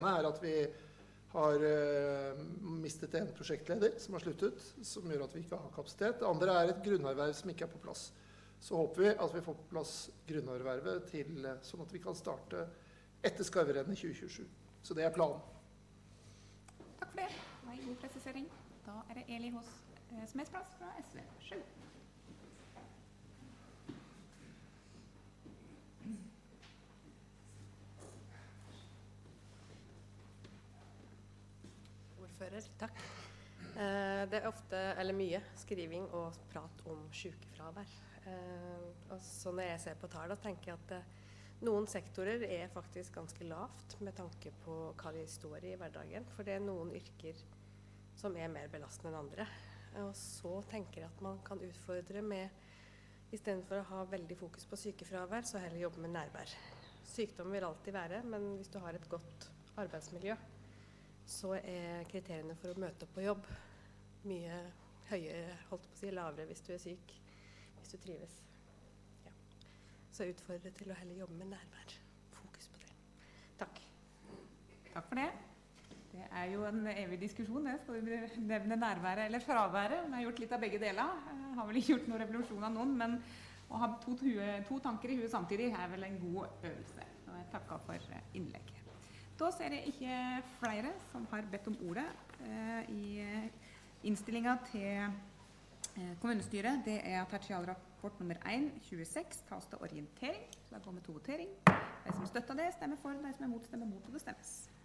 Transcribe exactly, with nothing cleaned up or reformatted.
er at vi har uh, mistet en prosjektleder som har sluttet, som gjør at vi ikke har kapasitet. Det andre er et grunnerverv som ikke er på plass. Så håper vi at vi får på plass grunnervervet til, sånn at vi kan starte etter skarverennet i tjue tjuesju. Så det er planen. Takk for det. Det var en god presisering. Da er det Eli hos eh, Smedsplass fra S V. Sju. Takk. Eh, det er ofte, eller mye, skriving og prat om sykefravær. Eh, og så når jeg ser på tall, tenker jeg at eh, noen sektorer er faktisk ganske lavt med tanke på hva de står i hverdagen. For det er noen yrker som er mer belastende enn andre. Og så tenker jeg at man kan utfordre med, i stedet for å ha veldig fokus på sykefravær, så heller jobbe med nærvær. Sykdom vil alltid være, men hvis du har et godt arbeidsmiljø, så er kriteriene for å møte opp på jobb mye høyere, holdt på å si, lavere hvis du er syk, hvis du trives. Ja. Så jeg utfordrer til å heller jobbe med nærvær. Fokus på det. Takk. Takk for det. Det er jo en evig diskusjon, det. Skal vi nevne nærværet eller fraværet? Vi har gjort litt av begge deler. Jeg har vel ikke gjort noen revolusjon av noen, men å ha to, to tanker i huet samtidig er vel en god øvelse. Og jeg takker for innlegget. Da ser jeg ikke flere som har bedt om ordet eh, i innstillingen til eh, kommunestyret. Det er tertialrapport nummer én, tjueseks, tas til orientering. Så da går vi til votering. De som støtter det, stemmer for. De som er mot, stemmer mot, og det stemmes.